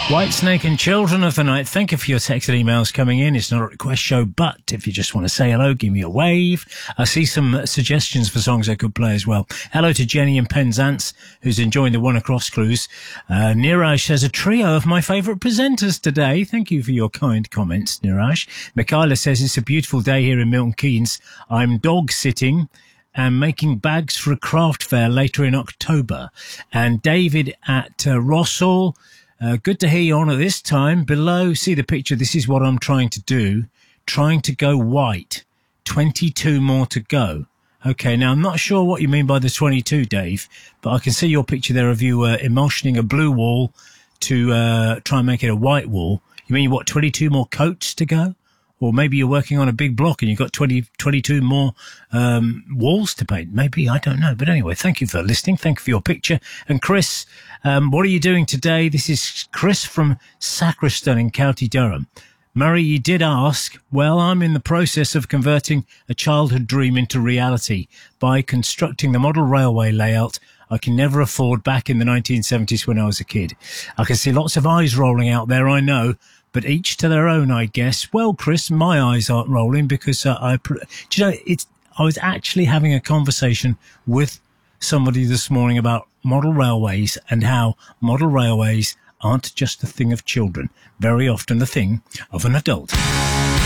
Whitesnake and Children of the Night. Thank you for your texts and emails coming in. It's not a request show, but if you just want to say hello, give me a wave. I see some suggestions for songs I could play as well. Hello to Jenny in Penzance, who's enjoying the One Across cruise. Niraj says a trio of my favourite presenters today. Thank you for your kind comments, Niraj. Michaela says it's a beautiful day here in Milton Keynes. I'm dog sitting and making bags for a craft fair later in October. And David at Rossall, good to hear you on at this time. Below, see the picture. This is what I'm trying to do. Trying to go white. 22 more to go. Okay, now I'm not sure what you mean by the 22, Dave, but I can see your picture there of you emulsioning a blue wall to try and make it a white wall. You mean, what, 22 more coats to go? Or maybe you're working on a big block and you've got 22 more walls to paint. Maybe, I don't know. But anyway, thank you for listening. Thank you for your picture. And Chris, what are you doing today? This is Chris from Sacriston in County Durham. Murray, you did ask. Well, I'm in the process of converting a childhood dream into reality by constructing the model railway layout I can never afford back in the 1970s when I was a kid. I can see lots of eyes rolling out there, I know, but each to their own, I guess. Well, Chris, my eyes aren't rolling because I was actually having a conversation with somebody this morning about model railways and how model railways aren't just the thing of children, very often the thing of an adult.